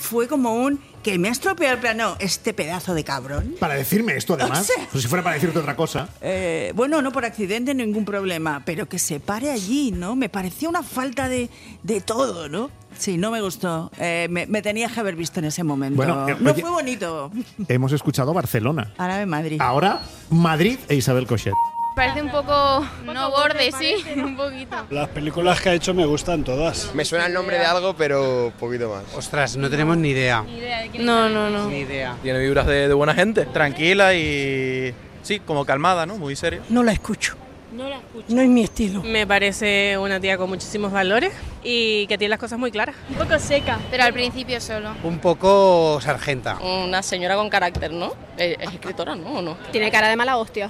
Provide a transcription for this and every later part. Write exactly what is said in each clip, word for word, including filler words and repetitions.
fue como un que me ha estropeado el plano este pedazo de cabrón. Para decirme esto, además. O sea, pues si fuera para decirte otra cosa. Eh, bueno, no por accidente, ningún problema, pero que se pare allí, ¿no? Me pareció una falta de, de todo, ¿no? Sí, no me gustó. Eh, me, me tenías que haber visto en ese momento. Bueno, eh, no oye, fue bonito. Hemos escuchado Barcelona. Ahora ve Madrid. Ahora Madrid e Isabel Coixet. Parece un poco, no borde, sí, un poquito. Las películas que ha hecho me gustan todas. Me suena el nombre de algo, pero poquito más. Ostras, no tenemos ni idea. Ni idea de quién no, no, no. Ni idea. Tiene vibras de, de buena gente, tranquila y sí, como calmada, ¿no? Muy seria. No la escucho. No la escucho. No es mi estilo. Me parece una tía con muchísimos valores y que tiene las cosas muy claras. Un poco seca, pero al principio solo. Un poco sargenta. Una señora con carácter, ¿no? Es escritora, ¿no? ¿O no? Tiene cara de mala hostia.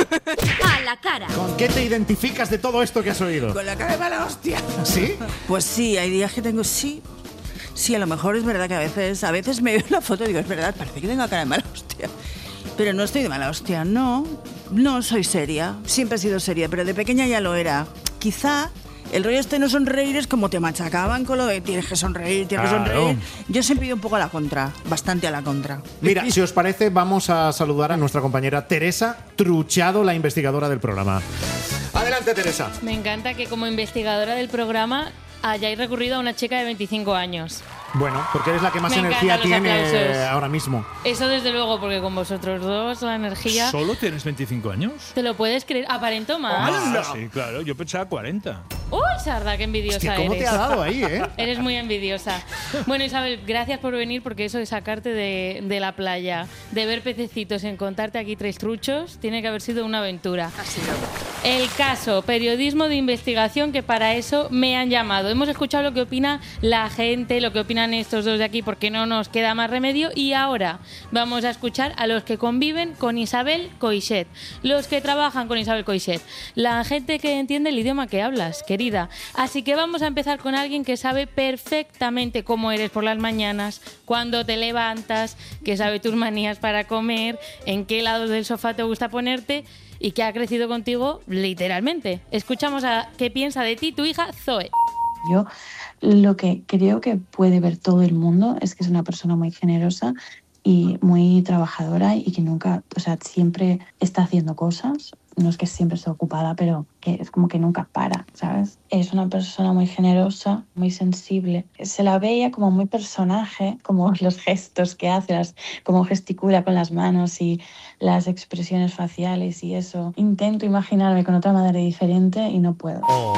A la cara. ¿Con qué te identificas de todo esto que has oído? Con la cara de mala hostia. ¿Sí? Pues sí, hay días que tengo sí. Sí, a lo mejor es verdad que a veces, a veces me veo la foto y digo, es verdad, parece que tengo cara de mala hostia. Pero no estoy de mala hostia, no. No soy seria. Siempre he sido seria, pero de pequeña ya lo era. Quizá el rollo este no sonreír es como te machacaban con lo de tienes que sonreír, tienes Claro. que sonreír. Yo siempre he ido un poco a la contra, bastante a la contra. Mira, si os parece, vamos a saludar a nuestra compañera Teresa Truchado, la investigadora del programa. Adelante, Teresa. Me encanta que como investigadora del programa hayáis recurrido a una chica de veinticinco años. Bueno, porque eres la que más Me energía encantan los tiene aplausos. ahora mismo. Eso desde luego, porque con vosotros dos la energía... ¿Solo tienes veinticinco años? ¿Te lo puedes creer? ¿Aparento más? Ah, sí, claro. Yo pensaba cuarenta. ¡Uy, Sarda, qué envidiosa Hostia, ¿cómo eres! te ha dado ahí, eh? Eres muy envidiosa. Bueno, Isabel, gracias por venir, porque eso de sacarte de, de la playa, de ver pececitos, en contarte aquí tres truchos, tiene que haber sido una aventura. Ha sido. El caso, periodismo de investigación, que para eso me han llamado. Hemos escuchado lo que opina la gente, lo que opinan estos dos de aquí, porque no nos queda más remedio. Y ahora vamos a escuchar a los que conviven con Isabel Coixet, los que trabajan con Isabel Coixet, la gente que entiende el idioma que hablas, querida. Así que vamos a empezar con alguien que sabe perfectamente cómo eres por las mañanas, cuándo te levantas, que sabe tus manías para comer, en qué lados del sofá te gusta ponerte y que ha crecido contigo literalmente. Escuchamos a qué piensa de ti tu hija Zoe. Yo lo que creo que puede ver todo el mundo es que es una persona muy generosa y muy trabajadora y que nunca, o sea, siempre está haciendo cosas. No es que siempre esté ocupada, pero que es como que nunca para, ¿sabes? Es una persona muy generosa, muy sensible. Se la veía como muy personaje, como los gestos que hace, las, como gesticula con las manos y las expresiones faciales y eso. Intento imaginarme con otra madre diferente y no puedo.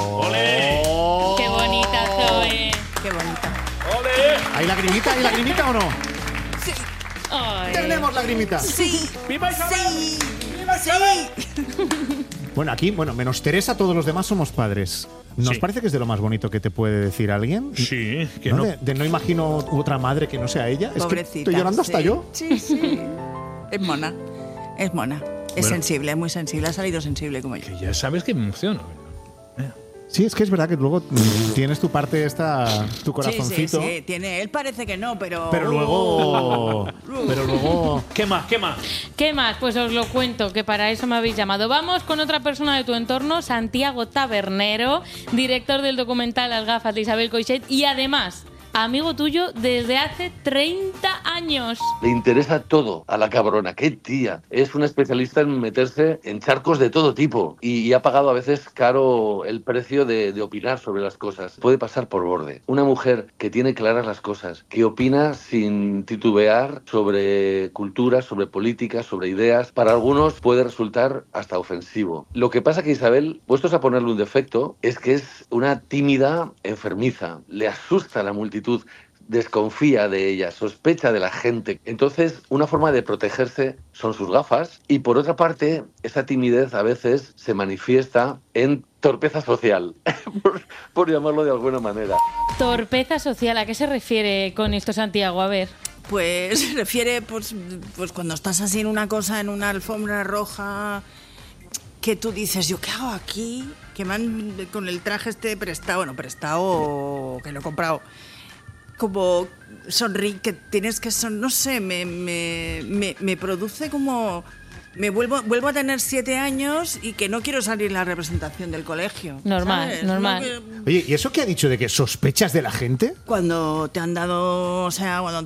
¡Ole! ¡Qué bonita, Zoe! Qué bonita. ¡Ole! ¿Hay lagrimita? ¿Hay lagrimita o no? Sí. Ay. ¡Tenemos lagrimita! Sí. ¡Viva Isabel! Sí. Sí. Bueno, aquí, bueno, menos Teresa, todos los demás somos padres. ¿Nos Sí. parece que es de lo más bonito que te puede decir alguien? Sí, que ¿No? no. De, de no imagino otra madre que no sea ella. Es que Pobrecita. estoy llorando hasta sí. yo. Sí, sí. Es mona. Es mona. Es Bueno. sensible, muy sensible. Ha salido sensible como yo. Que ya sabes que me emociono. Sí, es que es verdad que luego mm, tienes tu parte esta, tu corazoncito. Sí, sí, sí. Tiene, él parece que no, pero... Pero luego. pero luego. ¿Qué más? ¿Qué más? ¿Qué más? Pues os lo cuento, que para eso me habéis llamado. Vamos con otra persona de tu entorno, Santiago Tabernero, director del documental Las gafas de Isabel Coixet y además amigo tuyo desde hace treinta años. Le interesa todo a la cabrona. ¡Qué tía! Es una especialista en meterse en charcos de todo tipo y, y ha pagado a veces caro el precio de, de opinar sobre las cosas. Puede pasar por borde. Una mujer que tiene claras las cosas, que opina sin titubear sobre cultura, sobre política, sobre ideas, para algunos puede resultar hasta ofensivo. Lo que pasa que Isabel, puestos a ponerle un defecto, es que es una tímida enfermiza. Le asusta la multitud. Desconfía de ella, sospecha de la gente. Entonces, una forma de protegerse son sus gafas y, por otra parte, esa timidez a veces se manifiesta en torpeza social, por, por llamarlo de alguna manera. Torpeza social, ¿a qué se refiere con esto, Santiago? A ver. Pues se refiere, pues, pues cuando estás así en una cosa, en una alfombra roja, que tú dices, ¿yo qué hago aquí? Que me han, con el traje este prestado, bueno, prestado o que lo he comprado, como sonríe, que tienes que son, no sé, me, me, me, me produce como... Me vuelvo, vuelvo a tener siete años y que no quiero salir en la representación del colegio. Normal, ¿sabes? normal. No que- Oye, ¿y eso qué ha dicho de que sospechas de la gente? Cuando te han dado, o sea, cuando